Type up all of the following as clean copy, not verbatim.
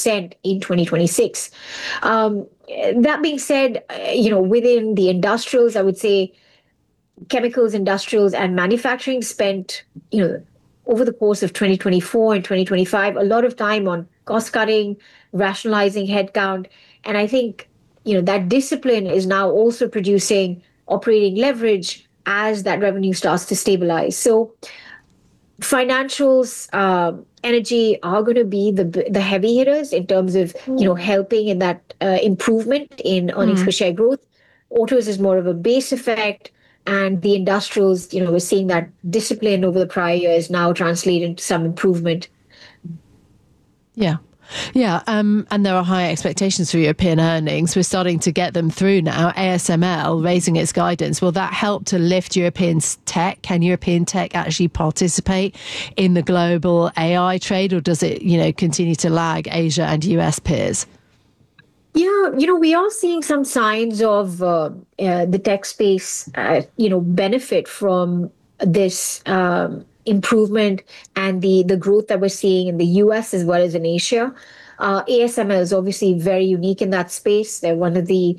5% in 2026. That being said, within the industrials, I would say chemicals, industrials, and manufacturing spent, over the course of 2024 and 2025, a lot of time on cost cutting, rationalizing headcount. And I think, that discipline is now also producing operating leverage as that revenue starts to stabilize. So financials, energy are going to be the heavy hitters in terms of, helping in that improvement in earnings per share growth. Autos is more of a base effect. And the industrials, we're seeing that discipline over the prior years now translate into some improvement. Yeah. Yeah, and there are high expectations for European earnings. We're starting to get them through now. ASML raising its guidance. Will that help to lift European tech? Can European tech actually participate in the global AI trade, or does it, continue to lag Asia and US peers? Yeah, we are seeing some signs of the tech space, benefit from this improvement and the growth that we're seeing in the US as well as in Asia. ASML is obviously very unique in that space. They're one of the,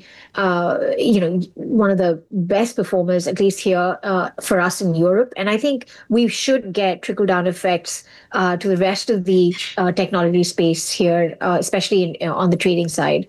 one of the best performers, at least here for us in Europe. And I think we should get trickle-down effects to the rest of the technology space here, especially on the trading side.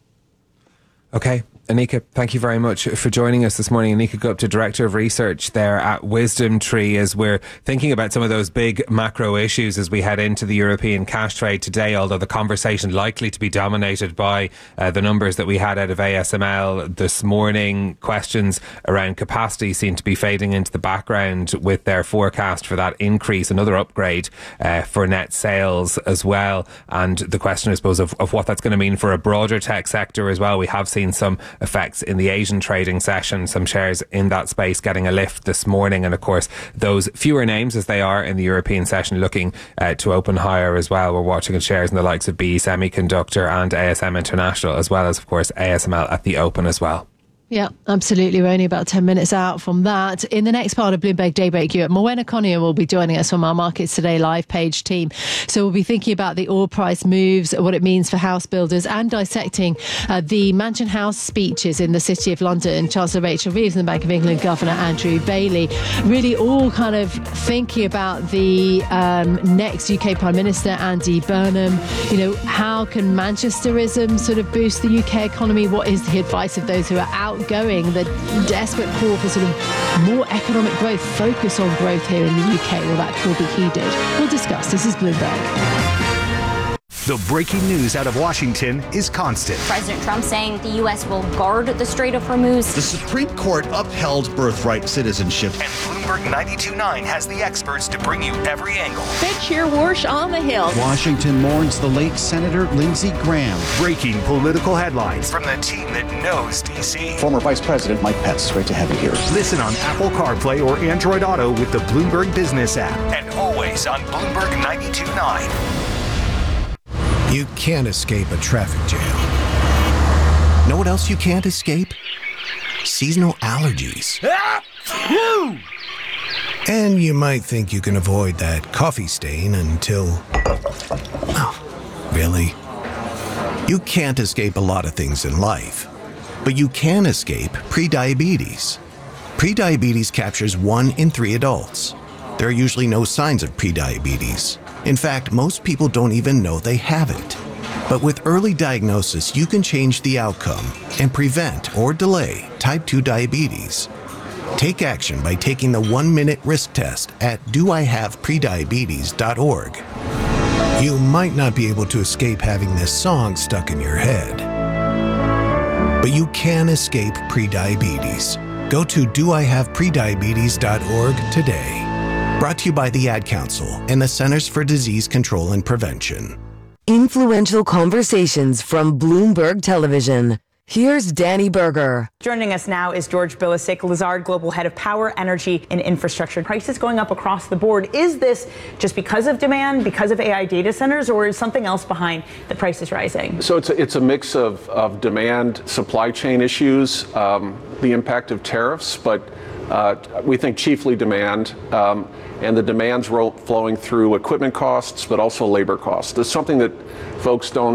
Okay. Anika, thank you very much for joining us this morning. Anika Gupta, Director of Research there at WisdomTree, as we're thinking about some of those big macro issues as we head into the European cash trade today, although the conversation likely to be dominated by the numbers that we had out of ASML this morning. Questions around capacity seem to be fading into the background with their forecast for that increase, another upgrade for net sales as well. And the question, I suppose, of what that's going to mean for a broader tech sector as well. We have seen some effects in the Asian trading session, some shares in that space getting a lift this morning, and of course those fewer names as they are in the European session looking to open higher as well. We're watching shares in the likes of BE Semiconductor and ASM International, as well as of course ASML at the open as well. Yeah, absolutely. We're only about 10 minutes out from that. In the next part of Bloomberg Daybreak Europe, Morwenna Conyer will be joining us from our Markets Today live page team. So we'll be thinking about the oil price moves, what it means for house builders, and dissecting the Mansion House speeches in the City of London. Chancellor Rachel Reeves and the Bank of England Governor Andrew Bailey really all kind of thinking about the next UK Prime Minister, Andy Burnham. How can Manchesterism sort of boost the UK economy? What is the advice of those who are outgoing? The desperate call for sort of more economic growth, focus on growth here in the UK. Well, that will be heeded. We'll discuss. This is Bloomberg. The breaking news out of Washington is constant. President Trump saying the U.S. will guard the Strait of Hormuz. The Supreme Court upheld birthright citizenship. And Bloomberg 92.9 has the experts to bring you every angle. They cheer Warsh on the Hill. Washington mourns the late Senator Lindsey Graham. Breaking political headlines from the team that knows D.C. Former Vice President Mike Pence, great to have you here. Listen on Apple CarPlay or Android Auto with the Bloomberg Business app. And always on Bloomberg 92.9. You can't escape a traffic jam. Know what else you can't escape? Seasonal allergies. And you might think you can avoid that coffee stain until... Oh, really? You can't escape a lot of things in life, but you can escape prediabetes. Prediabetes captures 1 in 3 adults. There are usually no signs of prediabetes. In fact, most people don't even know they have it. But with early diagnosis, you can change the outcome and prevent or delay type 2 diabetes. Take action by taking the 1-minute risk test at doihaveprediabetes.org. You might not be able to escape having this song stuck in your head, but you can escape prediabetes. Go to doihaveprediabetes.org today. Brought to you by the Ad Council and the Centers for Disease Control and Prevention. Influential conversations from Bloomberg Television. Here's Danny Berger. Joining us now is George Bilicic, Lazard Global Head of Power, Energy, and Infrastructure. Prices going up across the board. Is this just because of demand, because of AI data centers, or is something else behind the prices rising? So it's a mix of demand, supply chain issues, the impact of tariffs, but we think chiefly demand, and the demand's flowing through equipment costs, but also labor costs. There's something that folks don't